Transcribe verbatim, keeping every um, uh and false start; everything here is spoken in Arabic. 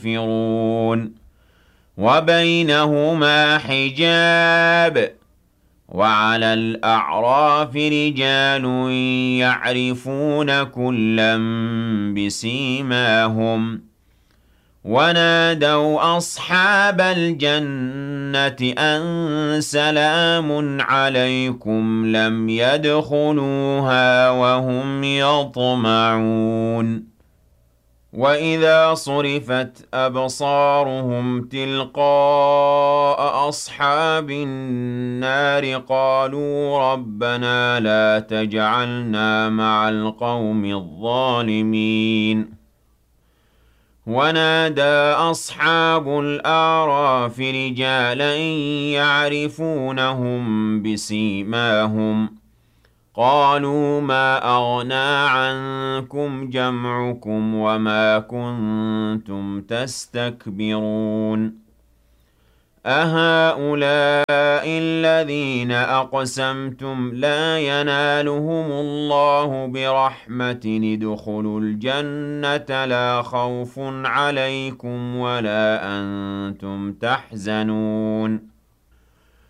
يستغفرون وبينهما حجاب وعلى الأعراف رجال يعرفون كلا بسيماهم ونادوا أصحاب الجنة أن سلام عليكم لم يدخلوها وهم يطمعون وإذا صرفت أبصارهم تلقاء أصحاب النار قالوا ربنا لا تجعلنا مع القوم الظالمين ونادى أصحاب الأعراف رجالا يعرفونهم بسيماهم قالوا ما أغنى عنكم جمعكم وما كنتم تستكبرون أهؤلاء الذين أقسمتم لا ينالهم الله برحمة ادخلوا الجنة لا خوف عليكم ولا أنتم تحزنون